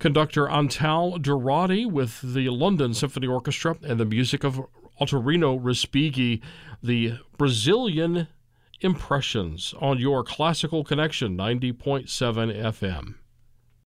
Conductor Antal Durati with the London Symphony Orchestra and the music of Ottorino Respighi, the Brazilian Impressions on your Classical Connection 90.7 FM.